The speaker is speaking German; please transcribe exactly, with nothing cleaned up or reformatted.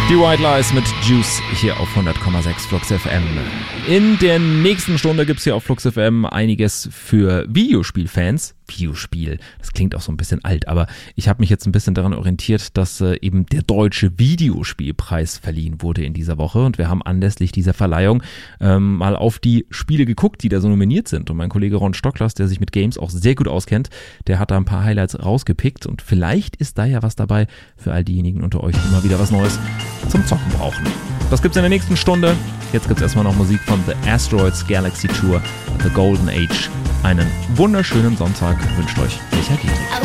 Die White Lies mit Juice hier auf hundert Komma sechs Flux F M. In der nächsten Stunde gibt's hier auf Flux F M einiges für Videospielfans. Videospiel, das klingt auch so ein bisschen alt, aber ich habe mich jetzt ein bisschen daran orientiert, dass äh, eben der Deutsche Videospielpreis verliehen wurde in dieser Woche und wir haben anlässlich dieser Verleihung ähm, mal auf die Spiele geguckt, die da so nominiert sind und mein Kollege Ron Stocklers, der sich mit Games auch sehr gut auskennt, der hat da ein paar Highlights rausgepickt und vielleicht ist da ja was dabei für all diejenigen unter euch, die mal wieder was Neues zum Zocken brauchen. Das gibt's in der nächsten Stunde. Jetzt gibt's erstmal noch Musik von The Asteroids Galaxy Tour, The Golden Age. Einen wunderschönen Sonntag wünscht euch Michael Dietrich.